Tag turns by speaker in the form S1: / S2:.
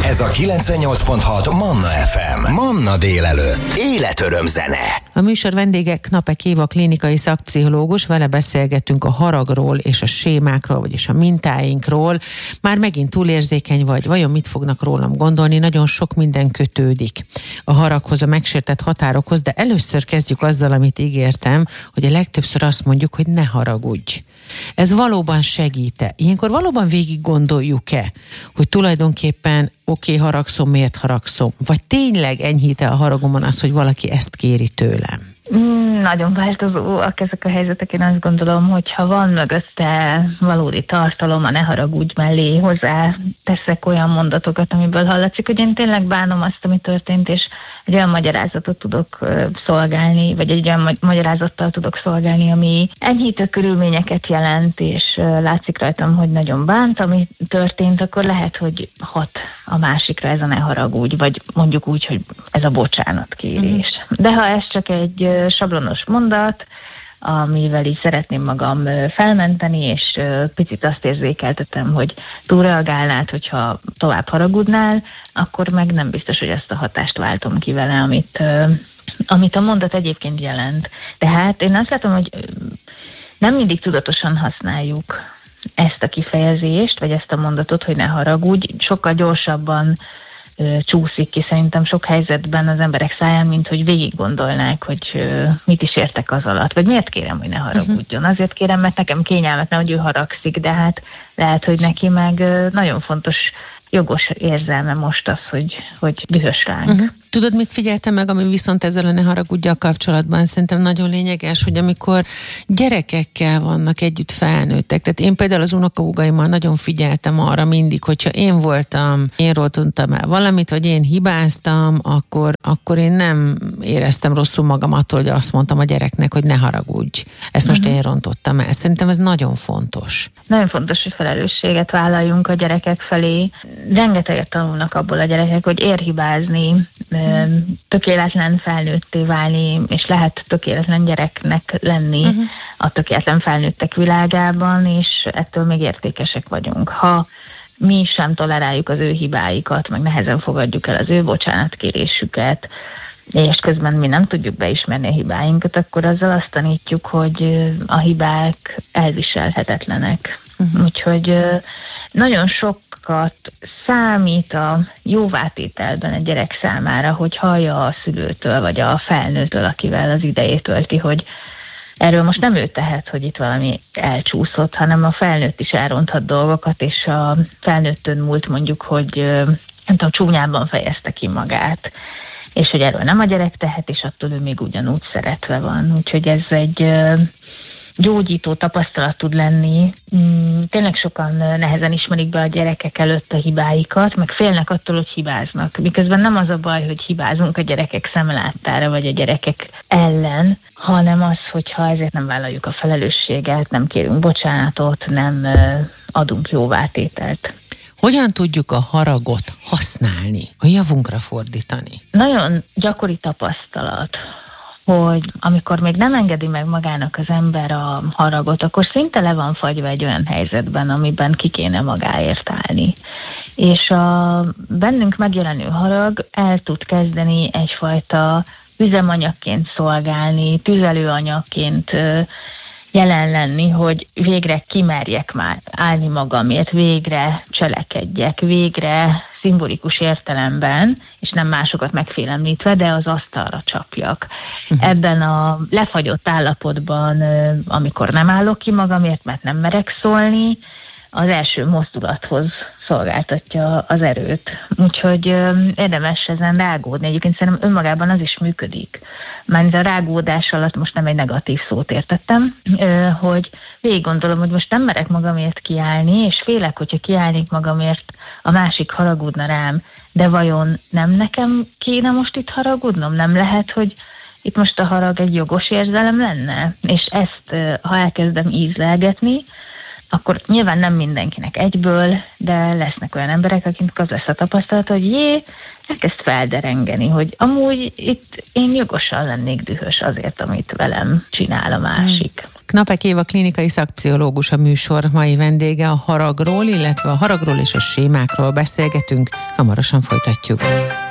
S1: Ez a 98.6 Manna FM. Manna délelőtt. Életöröm zene.
S2: A műsor vendége Knapek Éva, klinikai szakpszichológus, vele beszélgettünk a haragról és a sémákról, vagyis a mintáinkról. Már megint túlérzékeny vagy, vajon mit fognak rólam gondolni? Nagyon sok minden kötődik a haraghoz, a megsértett határokhoz, de először kezdjük azzal, amit ígértem, hogy a legtöbbször azt mondjuk, hogy ne haragudj. Ez valóban segít-e? Ilyenkor valóban végig gondoljuk-e, hogy tulajdonképpen haragszom, miért haragszom? Vagy tényleg enyhít-e a haragomon az, hogy valaki ezt kéri tőlem?
S3: Nagyon változóak ezek a helyzetek. Én azt gondolom, hogy ha van mögötte valódi tartalom, a ne haragudj mellé hozzá teszek olyan mondatokat, amiből hallatszik, hogy én tényleg bánom azt, ami történt, és egy olyan magyarázatot tudok szolgálni, vagy egy olyan magyarázattal tudok szolgálni, ami enyhítő körülményeket jelent, és látszik rajtam, hogy nagyon bánt, ami történt, akkor lehet, hogy hat a másikra ez a ne haragudj, vagy mondjuk úgy, hogy ez a bocsánatkérés. De ha ez csak egy sablonos mondat, amivel így szeretném magam felmenteni, és picit azt érzékeltetem, hogy túlreagálnád, hogyha tovább haragudnál, akkor meg nem biztos, hogy ezt a hatást váltom ki vele, amit a mondat egyébként jelent. Tehát én azt látom, hogy nem mindig tudatosan használjuk ezt a kifejezést, vagy ezt a mondatot, hogy ne haragudj, sokkal gyorsabban csúszik ki szerintem sok helyzetben az emberek száján, mint hogy végig gondolnák, hogy mit is értek az alatt, vagy miért kérem, hogy ne haragudjon. Azért kérem, mert nekem kényelmetlen, hogy ő haragszik, de hát lehet, hogy neki meg nagyon fontos, jogos érzelme most az, hogy dühös ránk.
S2: Tudod, mit figyeltem meg, ami viszont ezzel a ne haragudja a kapcsolatban szerintem nagyon lényeges, hogy amikor gyerekekkel vannak együtt felnőttek, tehát én például az unokahúgaimmal nagyon figyeltem arra mindig, hogyha én rontottam el valamit, vagy én hibáztam, akkor én nem éreztem rosszul magam attól, hogy azt mondtam a gyereknek, hogy ne haragudj. Ezt most én rontottam el. Szerintem ez nagyon fontos.
S3: Nagyon fontos, hogy felelősséget vállaljunk a gyerekek felé. Rengeteget tanulnak abból a gyerekek, hogy ér hibázni, tökéletlen felnőtté válni, és lehet tökéletlen gyereknek lenni a tökéletlen felnőttek világában, és ettől még értékesek vagyunk. Ha mi sem toleráljuk az ő hibáikat, meg nehezen fogadjuk el az ő bocsánatkérésüket, és közben mi nem tudjuk beismerni a hibáinkat, akkor azzal azt tanítjuk, hogy a hibák elviselhetetlenek. Úgyhogy nagyon sokat számít a jóvátételben a gyerek számára, hogy hallja a szülőtől, vagy a felnőttől, akivel az idejét tölti, hogy erről most nem ő tehet, hogy itt valami elcsúszott, hanem a felnőtt is elronthat dolgokat, és a felnőttön múlt mondjuk, hogy nem tudom, csúnyában fejezte ki magát, és hogy erről nem a gyerek tehet, és attól ő még ugyanúgy szeretve van. Úgyhogy ez egy gyógyító tapasztalat tud lenni. Tényleg sokan nehezen ismerik be a gyerekek előtt a hibáikat, meg félnek attól, hogy hibáznak. Miközben nem az a baj, hogy hibázunk a gyerekek szemláttára, vagy a gyerekek ellen, hanem az, hogyha ezért nem vállaljuk a felelősséget, nem kérünk bocsánatot, nem adunk jóvátételt.
S2: Hogyan tudjuk a haragot használni, a javunkra fordítani?
S3: Nagyon gyakori tapasztalat, hogy amikor még nem engedi meg magának az ember a haragot, akkor szinte le van fagyva egy olyan helyzetben, amiben ki kéne magáért állni. És a bennünk megjelenő harag el tud kezdeni egyfajta üzemanyagként szolgálni, tüzelőanyagként jelen lenni, hogy végre kimerjek már állni magamért, végre cselekedjek, végre szimbolikus értelemben, és nem másokat megfélemlítve, de az asztalra csapjak. Ebben a lefagyott állapotban, amikor nem állok ki magamért, mert nem merek szólni, az első mozdulathoz szolgáltatja az erőt. Úgyhogy érdemes ezen rágódni. Egyébként szerintem önmagában az is működik. Már a rágódás alatt most nem egy negatív szót értettem, hogy végig gondolom, hogy most nem merek magamért kiállni, és félek, hogyha kiállnék magamért, a másik haragudna rám, de vajon nem nekem kéne most itt haragudnom? Nem lehet, hogy itt most a harag egy jogos érzelem lenne? És ezt, ha elkezdem ízlelgetni, akkor nyilván nem mindenkinek egyből, de lesznek olyan emberek, akiknek az lesz a tapasztalat, hogy elkezd felderengeni, hogy amúgy itt én jogosan lennék dühös azért, amit velem csinál a másik.
S2: Knapek Éva klinikai szakpszichológus a műsor mai vendége. A haragról, illetve a haragról és a sémákról beszélgetünk. Hamarosan folytatjuk.